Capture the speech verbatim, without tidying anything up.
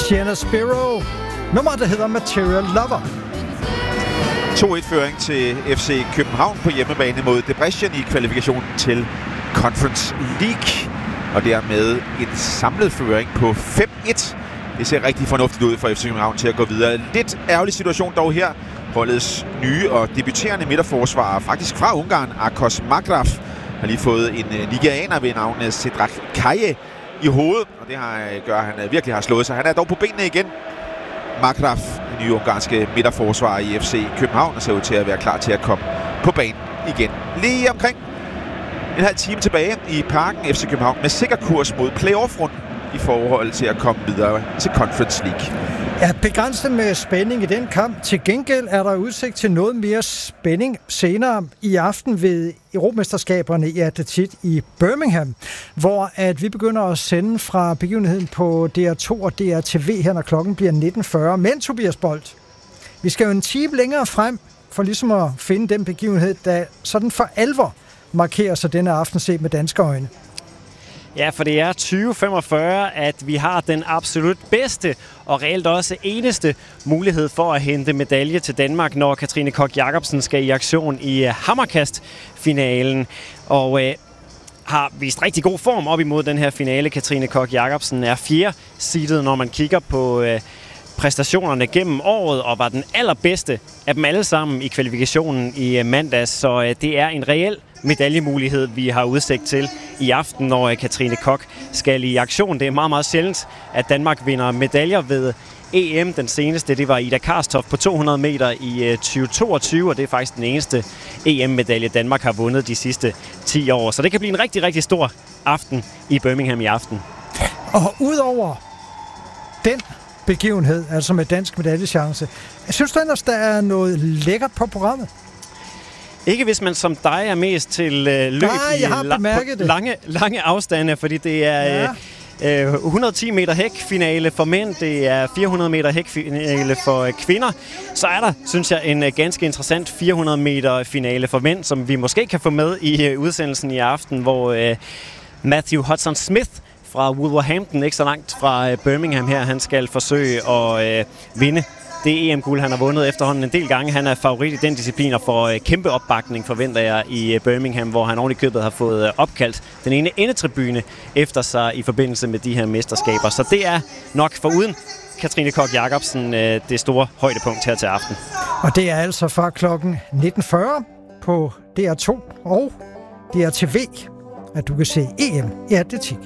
Sienna Spiro. Nummeret, der hedder Material Lover. to et-føring til F C København på hjemmebane mod Debrecen i kvalifikationen til Conference League. Og dermed en samlet føring på fem et. Det ser rigtig fornuftigt ud for F C København til at gå videre. Lidt ærgerlig situation dog her. Holdets nye og debuterende midterforsvarer, faktisk fra Ungarn, Akos Magraf, har lige fået en nigerianer ved navnet Sedrak Kaye i hovedet. Og det har, gør, at han virkelig har slået sig. Han er dog på benene igen. Magraf, den nye ungarske midterforsvarer i F C København, og ser ud til at være klar til at komme på banen igen. Lige omkring en halv time tilbage i Parken F C København med sikker kurs mod playoff-runden i forhold til at komme videre til Conference League. Ja, begrænset med spænding i den kamp. Til gengæld er der udsigt til noget mere spænding senere i aften ved Europamesterskaberne i atletik i Birmingham, hvor at vi begynder at sende fra begivenheden på D R to og D R T V her, når klokken bliver nitten fyrre. Men Tobias Bolt, vi skal jo en time længere frem for ligesom at finde den begivenhed, der sådan for alvor markerer sig denne aften set med danske øjne. Ja, for det er tyve femogfyrre, at vi har den absolut bedste og reelt også eneste mulighed for at hente medalje til Danmark, når Katrine Koch Jacobsen skal i aktion i hammerkastfinalen. Og øh, har vist rigtig god form op imod den her finale. Katrine Koch Jacobsen er fjerde seedet, når man kigger på øh, præstationerne gennem året, og var den allerbedste af dem alle sammen i kvalifikationen i øh, mandags. Så øh, det er en reel medaljemulighed, vi har udsigt til i aften, når Katrine Koch skal i aktion. Det er meget, meget sjældent, at Danmark vinder medaljer ved E M. Den seneste, det var Ida Karstoff på to hundrede meter i tyve toogtyve, og det er faktisk den eneste E M-medalje, Danmark har vundet de sidste ti år. Så det kan blive en rigtig, rigtig stor aften i Birmingham i aften. Og udover den begivenhed, altså med dansk medaljechance, jeg synes du ellers, der er noget lækkert på programmet? Ikke hvis man som dig er mest til øh, løb Nej, jeg har bemærket det. lange, lange afstande, fordi det er ja. øh, hundrede og ti meter hækfinale for mænd, det er fire hundrede meter hækfinale for øh, kvinder. Så er der, synes jeg, en øh, ganske interessant fire hundrede meter finale for mænd, som vi måske kan få med i øh, udsendelsen i aften, hvor øh, Matthew Hudson-Smith fra Wolverhampton, ikke så langt fra øh, Birmingham her, han skal forsøge at øh, vinde det E M-guld, han har vundet efterhånden en del gange. Han er favorit i den disciplin og får øh, kæmpe opbakning, forventer jeg, i øh, Birmingham, hvor han oven i købet har fået øh, opkaldt den ene endetribune efter sig i forbindelse med de her mesterskaber. Så det er nok foruden Katrine Koch Jacobsen øh, det store højdepunkt her til aften. Og det er altså fra klokken nitten fyrre på D R to og D R T V, at du kan se E M i atletik.